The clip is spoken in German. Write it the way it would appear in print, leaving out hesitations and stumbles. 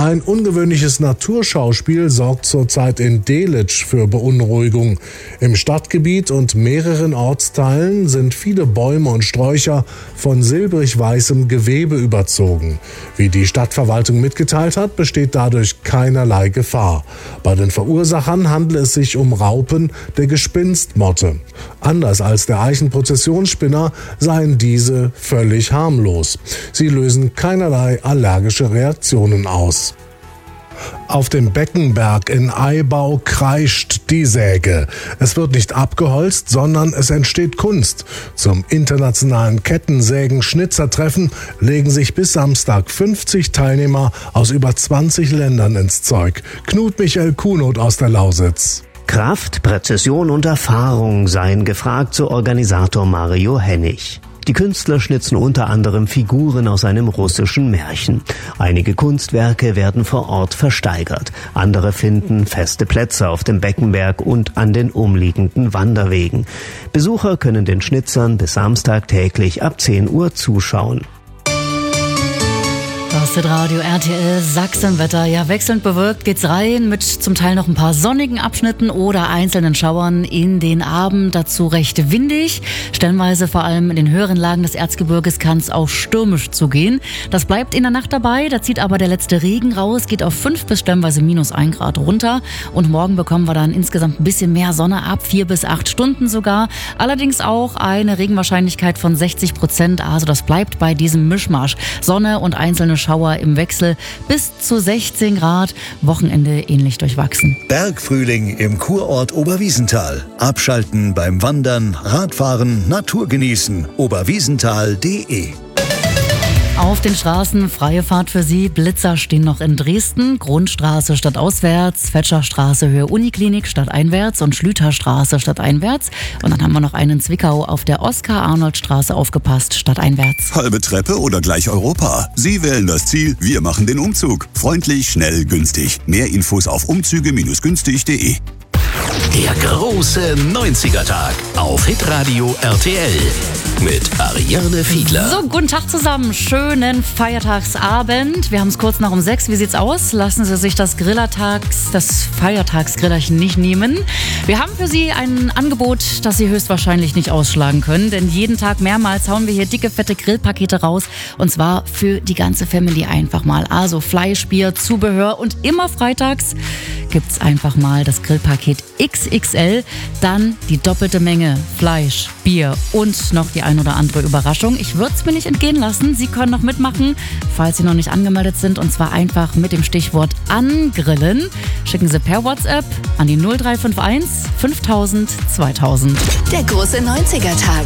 Ein ungewöhnliches Naturschauspiel sorgt zurzeit in Delitzsch für Beunruhigung. Im Stadtgebiet und mehreren Ortsteilen sind viele Bäume und Sträucher von silbrig-weißem Gewebe überzogen. Wie die Stadtverwaltung mitgeteilt hat, besteht dadurch keinerlei Gefahr. Bei den Verursachern handelt es sich um Raupen der Gespinstmotte. Anders als der Eichenprozessionsspinner seien diese völlig harmlos. Sie lösen keinerlei allergische Reaktionen aus. Auf dem Beckenberg in Aibau kreischt die Säge. Es wird nicht abgeholzt, sondern es entsteht Kunst. Zum internationalen Kettensägen-Schnitzertreffen legen sich bis Samstag 50 Teilnehmer aus über 20 Ländern ins Zeug. Knut Michael Kuhnot aus der Lausitz. Kraft, Präzision und Erfahrung seien gefragt, so Organisator Mario Hennig. Die Künstler schnitzen unter anderem Figuren aus einem russischen Märchen. Einige Kunstwerke werden vor Ort versteigert. Andere finden feste Plätze auf dem Beckenberg und an den umliegenden Wanderwegen. Besucher können den Schnitzern bis Samstag täglich ab 10 Uhr zuschauen. Das ist Radio RTL Sachsenwetter. Ja, wechselnd bewölkt geht's rein mit zum Teil noch ein paar sonnigen Abschnitten oder einzelnen Schauern in den Abend. Dazu recht windig. Stellenweise vor allem in den höheren Lagen des Erzgebirges kann es auch stürmisch zugehen. Das bleibt in der Nacht dabei. Da zieht aber der letzte Regen raus, geht auf 5 bis stellenweise -1 Grad runter. Und morgen bekommen wir dann insgesamt ein bisschen mehr Sonne ab, 4 bis 8 Stunden sogar. Allerdings auch eine Regenwahrscheinlichkeit von 60%. Also das bleibt bei diesem Mischmasch. Sonne und einzelne Schauer im Wechsel bis zu 16 Grad. Wochenende ähnlich durchwachsen. Bergfrühling im Kurort Oberwiesenthal. Abschalten beim Wandern, Radfahren, Natur genießen. oberwiesenthal.de. Auf den Straßen freie Fahrt für Sie. Blitzer stehen noch in Dresden. Grundstraße stadtauswärts, Fetscherstraße Höhe Uniklinik stadteinwärts und Schlüterstraße stadteinwärts. Und dann haben wir noch einen Zwickau auf der Oskar-Arnold-Straße aufgepasst, stadteinwärts. Halbe Treppe oder gleich Europa? Sie wählen das Ziel, wir machen den Umzug. Freundlich, schnell, günstig. Mehr Infos auf umzüge-günstig.de. Der große 90er-Tag auf Hitradio RTL mit Ariane Fiedler. So, guten Tag zusammen. Schönen Feiertagsabend. Wir haben es kurz nach um 6. Wie sieht's aus? Lassen Sie sich das Feiertagsgrillerchen nicht nehmen. Wir haben für Sie ein Angebot, das Sie höchstwahrscheinlich nicht ausschlagen können. Denn jeden Tag mehrmals hauen wir hier dicke, fette Grillpakete raus. Und zwar für die ganze Family einfach mal. Also Fleisch, Bier, Zubehör. Und immer freitags gibt's einfach mal das Grillpaket XXL. Dann die doppelte Menge Fleisch, Bier und noch die ein oder andere Überraschung. Ich würde es mir nicht entgehen lassen. Sie können noch mitmachen, falls Sie noch nicht angemeldet sind. Und zwar einfach mit dem Stichwort angrillen. Schicken Sie per WhatsApp an die 0351 5000 2000. Der große 90er-Tag.